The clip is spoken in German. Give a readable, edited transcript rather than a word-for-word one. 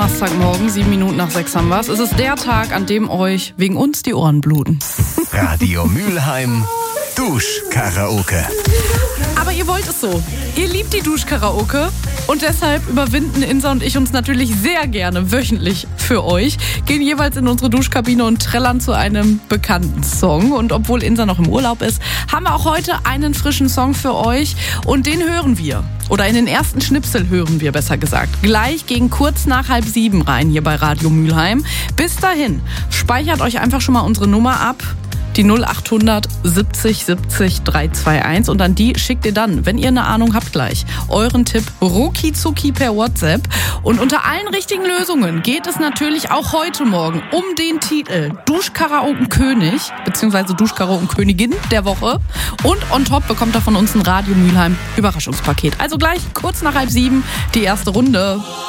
Donnerstagmorgen, 7 Minuten nach 6 haben wir's. Es ist der Tag, an dem euch wegen uns die Ohren bluten. Radio Mülheim, Duschkaraoke. Aber ihr wollt es so. Ihr liebt die Duschkaraoke und deshalb überwinden Insa und ich uns natürlich sehr gerne wöchentlich für euch, gehen jeweils in unsere Duschkabine und trällern zu einem bekannten Song. Und obwohl Insa noch im Urlaub ist, haben wir auch heute einen frischen Song für euch und den hören wir. Oder in den ersten Schnipsel hören wir, besser gesagt. Gleich gegen kurz nach 6:30 rein hier bei Radio Mülheim. Bis dahin, speichert euch einfach schon mal unsere Nummer ab. Die 0800 70 70 321 und an die schickt ihr dann, wenn ihr eine Ahnung habt gleich, euren Tipp rucki-zucki per WhatsApp. Und unter allen richtigen Lösungen geht es natürlich auch heute Morgen um den Titel Duschkaraoken-König bzw. Duschkaraoken-Königin der Woche. Und on top bekommt er von uns ein Radio Mülheim Überraschungspaket. Also gleich kurz nach 6:30 die erste Runde.